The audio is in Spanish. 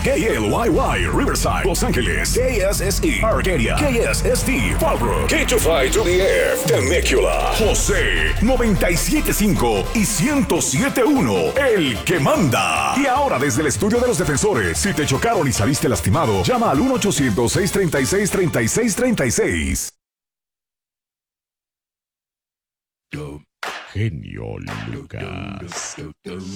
KLYY, Riverside, Los Ángeles. KSSE, Arcadia. KSST, Fallbrook. K252 to the Air, Temecula. José, 97.5 y 107.1, el que manda. Y ahora desde el estudio de los defensores, si te chocaron y saliste lastimado, llama al 1-800-636-3636. Genio Lucas.